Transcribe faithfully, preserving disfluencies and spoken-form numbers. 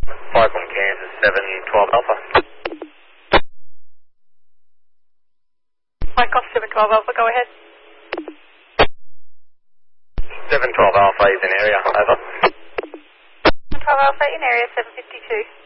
five one Kansas, seven twelve Alpha. Mike off seven twelve Alpha, go ahead. seven twelve Alpha is in area, over. seven twelve Alpha in area seven fifty-two.